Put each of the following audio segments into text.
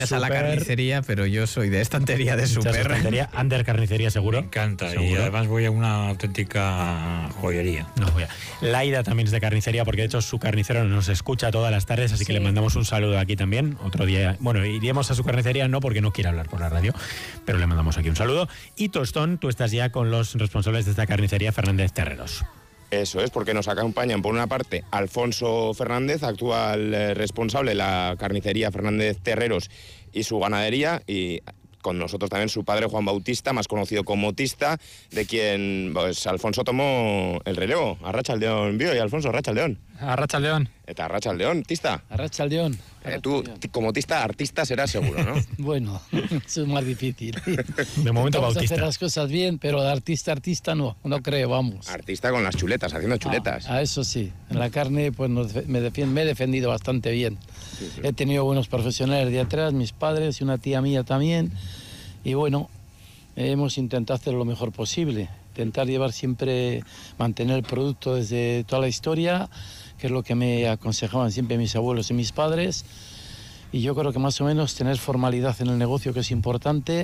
a la carnicería, pero yo soy de estantería de Super. Ander Carnicería, seguro. Me encanta. ¿Seguro? Y además voy a una auténtica joyería. No, voy a... Laida también es de carnicería, porque de hecho su carnicero nos escucha todas las tardes, así que le mandamos un saludo aquí también. Otro día, bueno, iríamos a su carnicería, no porque no quiere hablar por la radio, pero le mandamos aquí un saludo. Y Tostón, tú estás ya con los responsables de esta carnicería, Fernández Terreros. Eso es, porque nos acompañan por una parte Alfonso Fernández, actual responsable de la carnicería Fernández Terreros y su ganadería, y con nosotros también su padre Juan Bautista, más conocido como Tista, de quien pues Alfonso tomó el relevo. Arratsaldeon, Bio y Alfonso, Arratsaldeon. Arratsaldeon. Eta Arratsaldeon, Tista. Arratsaldeon. Tú, como Tista, artista serás seguro, ¿no? Bueno, eso es más difícil. De momento vamos Bautista. a hacer las cosas bien, pero de artista no creo, vamos. Artista con las chuletas, haciendo chuletas. Eso sí, en la carne pues me he defendido bastante bien. Sí. He tenido buenos profesionales de atrás, mis padres y una tía mía también. Y bueno, hemos intentado hacer lo mejor posible. Intentar llevar siempre, mantener el producto desde toda la historia, que es lo que me aconsejaban siempre mis abuelos y mis padres. Y yo creo que más o menos tener formalidad en el negocio, que es importante.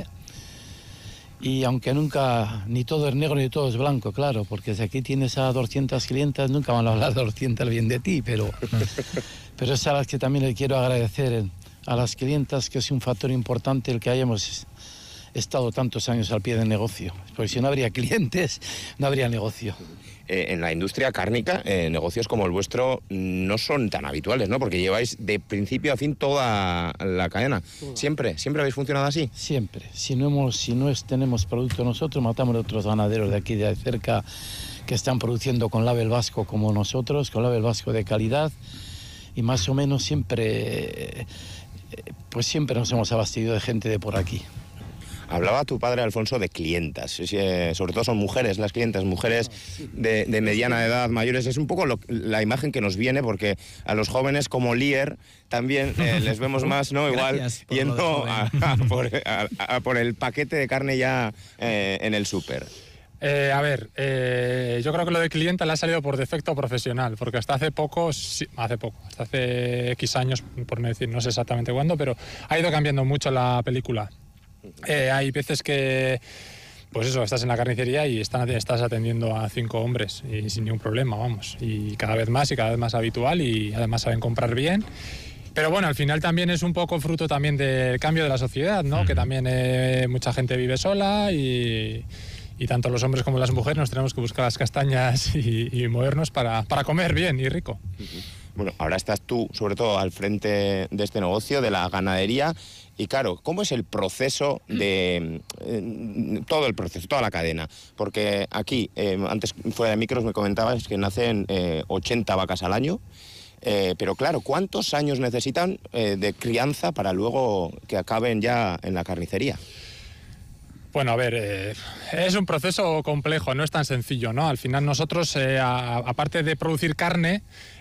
Y aunque nunca, ni todo es negro ni todo es blanco, claro, porque si aquí tienes a 200 clientas, nunca van a hablar de 200 bien de ti, pero es a las que también le quiero agradecer a las clientas, que es un factor importante el que hayamos estado tantos años al pie del negocio, porque si no habría clientes, no habría negocio. En la industria cárnica, negocios como el vuestro no son tan habituales, ¿no? Porque lleváis de principio a fin toda la cadena. ¿Siempre habéis funcionado así? Siempre. Si no tenemos producto nosotros, matamos a otros ganaderos de aquí de cerca que están produciendo con label vasco como nosotros, con label vasco de calidad, y más o menos siempre nos hemos abastecido de gente de por aquí. Hablaba tu padre, Alfonso, de clientas. Sobre todo son mujeres, las clientas, mujeres de mediana edad, mayores. Es un poco la imagen que nos viene, porque a los jóvenes como Lier también les vemos más, ¿no? Igual yendo a por el paquete de carne ya en el súper. Yo creo que lo de clienta le ha salido por defecto profesional, porque hasta hace X años, por no decir, no sé exactamente cuándo, pero ha ido cambiando mucho la película. Hay veces que, pues eso, estás en la carnicería y estás atendiendo a 5 hombres y sin ningún problema, vamos. Y cada vez más habitual, y además saben comprar bien. Pero bueno, al final también es un poco fruto también del cambio de la sociedad, ¿no? Que también mucha gente vive sola y tanto los hombres como las mujeres nos tenemos que buscar las castañas y movernos para comer bien y rico. Bueno, ahora estás tú, sobre todo, al frente de este negocio, de la ganadería. Y claro, ¿cómo es el proceso de todo el proceso, toda la cadena? Porque aquí, antes fuera de micros me comentabas que nacen 80 vacas al año, pero claro, ¿cuántos años necesitan de crianza para luego que acaben ya en la carnicería? Bueno, a ver, es un proceso complejo, no es tan sencillo, ¿no? Al final nosotros, aparte de producir carne,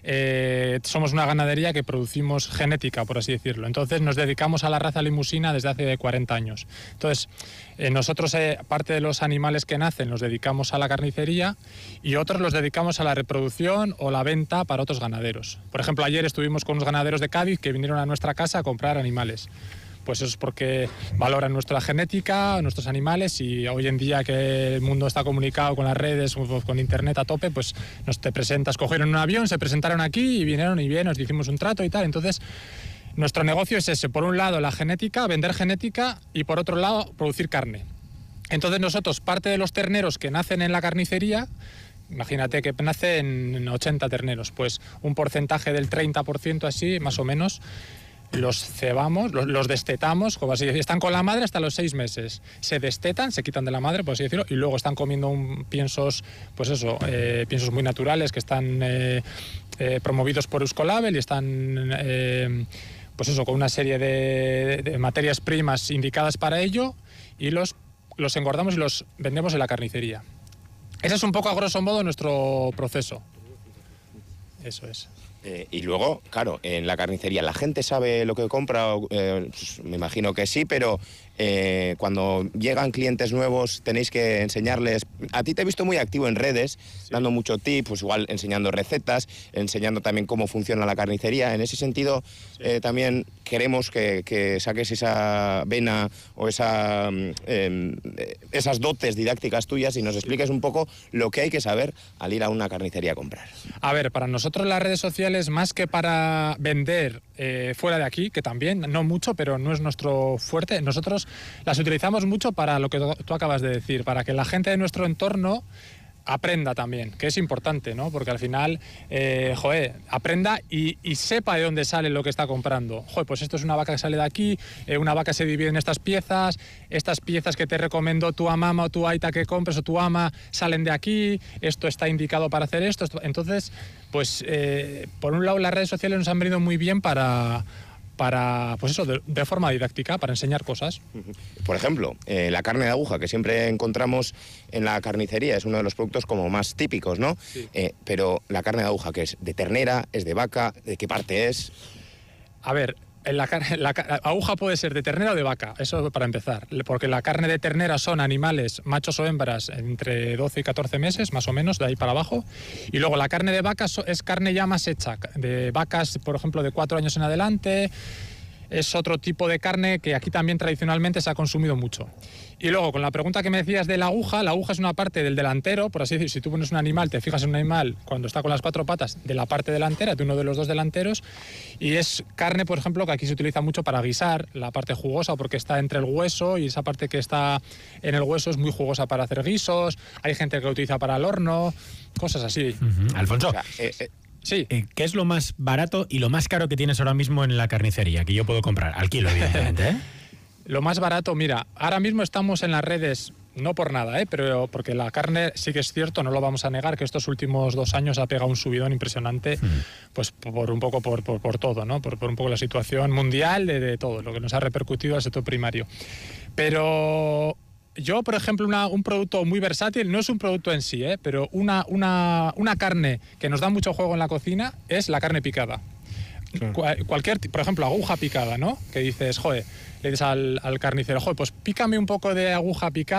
somos una ganadería que producimos genética, por así decirlo. Entonces nos dedicamos a la raza limusina desde hace 40 años. Entonces nosotros, aparte de los animales que nacen, los dedicamos a la carnicería, y otros los dedicamos a la reproducción o la venta para otros ganaderos. Por ejemplo, ayer estuvimos con unos ganaderos de Cádiz que vinieron a nuestra casa a comprar animales. Pues eso es porque valoran nuestra genética, nuestros animales, y hoy en día que el mundo está comunicado con las redes, con internet a tope, pues te presentas, cogieron un avión, se presentaron aquí y vinieron y bien, nos hicimos un trato y tal. Entonces, nuestro negocio es ese: por un lado la genética, vender genética, y por otro lado producir carne. Entonces nosotros, parte de los terneros que nacen en la carnicería, imagínate que nacen 80 terneros, pues un porcentaje del 30% así, más o menos, los cebamos, los destetamos, como así decir, están con la madre hasta los 6 meses. Se destetan, se quitan de la madre, por así decirlo, y luego están comiendo piensos, pues eso, piensos muy naturales que están promovidos por Euskolabel, y están, pues eso, con una serie de materias primas indicadas para ello, y los engordamos y los vendemos en la carnicería. Ese es un poco, a grosso modo, nuestro proceso. Eso es. Y luego, claro, en la carnicería, ¿la gente sabe lo que compra? Pues me imagino que sí, pero cuando llegan clientes nuevos tenéis que enseñarles. A ti te he visto muy activo en redes, dando mucho tip, pues igual enseñando recetas, enseñando también cómo funciona la carnicería. En ese sentido, también queremos que saques esa vena o esas dotes didácticas tuyas y nos expliques un poco lo que hay que saber al ir a una carnicería a comprar. A ver, para nosotros las redes sociales, más que para vender fuera de aquí, que también, no mucho, pero no es nuestro fuerte, nosotros las utilizamos mucho para lo que tú acabas de decir, para que la gente de nuestro entorno aprenda también, que es importante, ¿no? Porque al final, aprenda y sepa de dónde sale lo que está comprando. Pues esto es una vaca que sale de aquí, una vaca se divide en estas piezas que te recomendó tu mamá o tu aita que compres o tu ama salen de aquí, esto está indicado para hacer esto. Entonces, pues, por un lado las redes sociales nos han venido muy bien para pues eso, de forma didáctica, para enseñar cosas. Por ejemplo, la carne de aguja, que siempre encontramos en la carnicería, es uno de los productos como más típicos, ¿no? Sí. Pero la carne de aguja, ¿qué es? ¿De ternera? ¿Es de vaca? ¿De qué parte es? A ver, la aguja puede ser de ternera o de vaca, eso para empezar, porque la carne de ternera son animales, machos o hembras, entre 12 y 14 meses, más o menos, de ahí para abajo, y luego la carne de vaca es carne ya más hecha, de vacas, por ejemplo, de 4 años en adelante. Es otro tipo de carne que aquí también tradicionalmente se ha consumido mucho. Y luego, con la pregunta que me decías de la aguja es una parte del delantero, por así decir. Si tú pones un animal, te fijas en un animal cuando está con las 4 patas, de la parte delantera, de uno de los 2 delanteros, y es carne, por ejemplo, que aquí se utiliza mucho para guisar, la parte jugosa, porque está entre el hueso, y esa parte que está en el hueso es muy jugosa para hacer guisos. Hay gente que lo utiliza para el horno, cosas así. Alfonso, O sea, Sí. ¿qué es lo más barato y lo más caro que tienes ahora mismo en la carnicería que yo puedo comprar? Al kilo, evidentemente, ¿eh? Lo más barato, mira, ahora mismo estamos en las redes, no por nada, pero porque la carne sí que es cierto, no lo vamos a negar, que estos últimos 2 años ha pegado un subidón impresionante, pues por un poco por todo, ¿no? Por un poco la situación mundial de todo, lo que nos ha repercutido al sector primario. Pero yo, por ejemplo, un producto muy versátil, no es un producto en sí, pero una carne que nos da mucho juego en la cocina es la carne picada. Cualquier, por ejemplo, aguja picada, ¿no? Que dices, le dices al carnicero, pues pícame un poco de aguja picada.